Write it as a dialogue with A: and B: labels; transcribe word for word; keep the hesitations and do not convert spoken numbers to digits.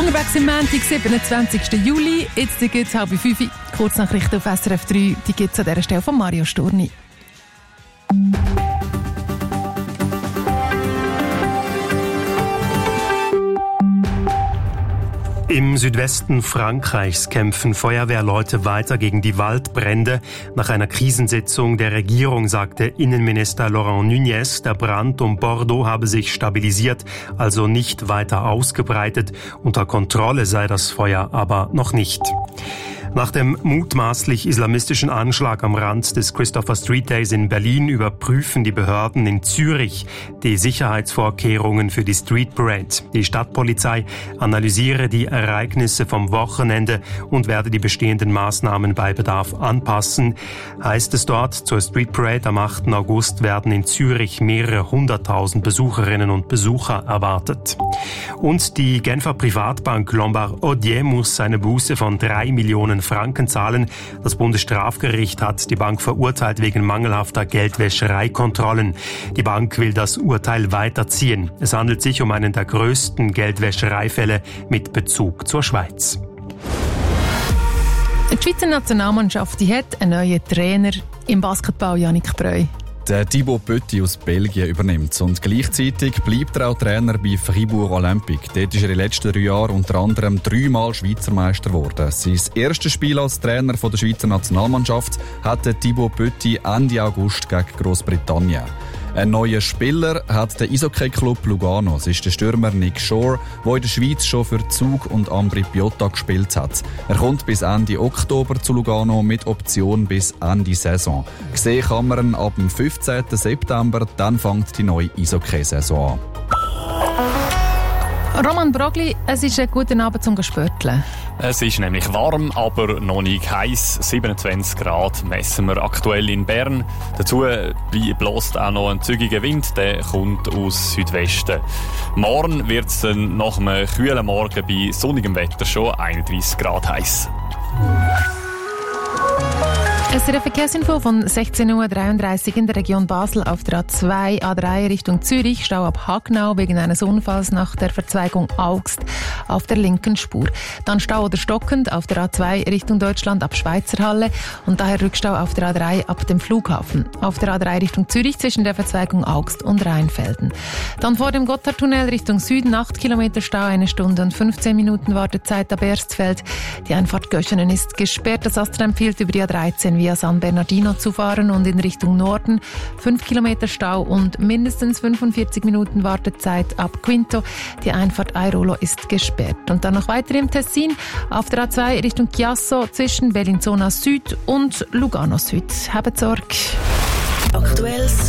A: Unterwegs im Montag, siebenundzwanzigsten Juli. Jetzt gibt es halb fünf. Kurznachrichten auf S R F drei. Die gibt es an dieser Stelle von Mario Storni.
B: Im Südwesten Frankreichs kämpfen Feuerwehrleute weiter gegen die Waldbrände. Nach einer Krisensitzung der Regierung sagte Innenminister Laurent Nunez, der Brand um Bordeaux habe sich stabilisiert, also nicht weiter ausgebreitet. Unter Kontrolle sei das Feuer aber noch nicht. Nach dem mutmaßlich islamistischen Anschlag am Rand des Christopher Street Days in Berlin überprüfen die Behörden in Zürich die Sicherheitsvorkehrungen für die Street Parade. Die Stadtpolizei analysiere die Ereignisse vom Wochenende und werde die bestehenden Maßnahmen bei Bedarf anpassen. Heißt es dort, zur Street Parade am achten August werden in Zürich mehrere hunderttausend Besucherinnen und Besucher erwartet. Und die Genfer Privatbank Lombard Odier muss eine Buße von drei Millionen Franken zahlen. Das Bundesstrafgericht hat die Bank verurteilt wegen mangelhafter Geldwäschereikontrollen. Die Bank will das Urteil weiterziehen. Es handelt sich um einen der größten Geldwäschereifälle mit Bezug zur Schweiz.
A: Die Schweizer Nationalmannschaft die hat einen neuen Trainer im Basketball, Yannick Breu.
C: Der Thibaut Petit aus Belgien übernimmt und gleichzeitig bleibt er auch Trainer bei Fribourg Olympique. Dort ist er in den letzten drei Jahren unter anderem dreimal Schweizer Meister geworden. Sein erstes Spiel als Trainer der Schweizer Nationalmannschaft hatte Thibaut Petit Ende August gegen Großbritannien. Ein neuer Spieler hat der Eishockey-Club Lugano. Es ist der Stürmer Nick Shore, der in der Schweiz schon für Zug und Ambri Piotta gespielt hat. Er kommt bis Ende Oktober zu Lugano mit Option bis Ende Saison. Gesehen kann man ihn ab dem fünfzehnten September, dann fängt die neue Eishockey-Saison an.
A: Roman Brogli, es ist ein guter Abend zum Spörteln.
D: Es ist nämlich warm, aber noch nicht heiß. siebenundzwanzig Grad messen wir aktuell in Bern. Dazu bläst auch noch ein zügiger Wind, der kommt aus Südwesten. Morgen wird es nach einem kühlen Morgen bei sonnigem Wetter schon einunddreissig Grad heiß.
A: Es ist eine Verkehrsinfo von sechzehn Uhr dreiunddreißig in der Region Basel auf der A zwei, A drei Richtung Zürich, Stau ab Hagnau wegen eines Unfalls nach der Verzweigung Augst auf der linken Spur. Dann Stau oder stockend auf der A zwei Richtung Deutschland ab Schweizerhalle und daher Rückstau auf der A drei ab dem Flughafen. Auf der A drei Richtung Zürich zwischen der Verzweigung Augst und Rheinfelden. Dann vor dem Gotthardtunnel Richtung Süden acht Kilometer Stau, eine Stunde und fünfzehn Minuten Wartezeit ab Erstfeld. Die Einfahrt Göschenen ist gesperrt. Das Astra empfiehlt über die A dreizehn via San Bernardino zu fahren und in Richtung Norden fünf Kilometer Stau und mindestens fünfundvierzig Minuten Wartezeit ab Quinto. Die Einfahrt Airolo ist gesperrt. Und dann noch weiter im Tessin auf der A zwei Richtung Chiasso zwischen Bellinzona Süd und Lugano Süd. Habt Sorge.
E: Aktuelles